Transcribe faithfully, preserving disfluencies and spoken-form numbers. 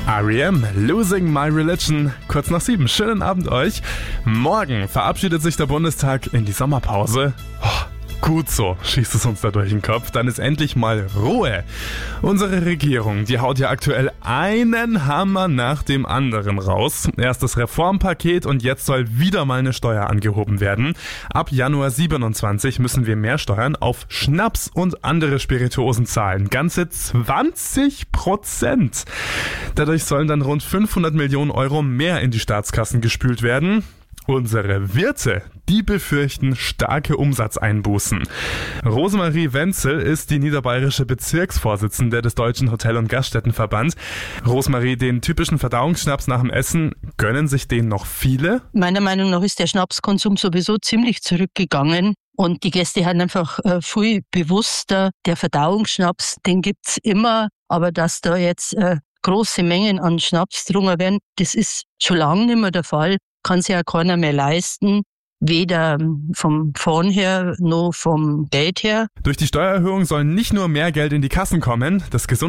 R E M, Losing My Religion, kurz nach sieben. Schönen Abend euch. Morgen verabschiedet sich der Bundestag in die Sommerpause. Oh, gut so, schießt es uns da durch den Kopf. Dann ist endlich mal Ruhe. Unsere Regierung, die haut ja aktuell einen Hammer nach dem anderen raus. Erst das Reformpaket und jetzt soll wieder mal eine Steuer angehoben werden. Ab Januar siebenundzwanzig müssen wir mehr Steuern auf Schnaps und andere Spirituosen zahlen. Ganze zwanzig Prozent. Dadurch sollen dann rund fünfhundert Millionen Euro mehr in die Staatskassen gespült werden. Unsere Wirte, die befürchten starke Umsatzeinbußen. Rosemarie Wenzel ist die niederbayerische Bezirksvorsitzende des Deutschen Hotel- und Gaststättenverbands. Rosemarie, den typischen Verdauungsschnaps nach dem Essen, gönnen sich den noch viele? Meiner Meinung nach ist der Schnapskonsum sowieso ziemlich zurückgegangen. Und die Gäste haben einfach äh, viel bewusster, der Verdauungsschnaps, den gibt's immer. Aber dass da jetzt äh, große Mengen an Schnaps getrunken werden, das ist schon lange nicht mehr der Fall. Kann sich ja keiner mehr leisten, weder vom Fahren her noch vom Geld her. Durch die Steuererhöhung soll nicht nur mehr Geld in die Kassen kommen, das Gesundheitsamt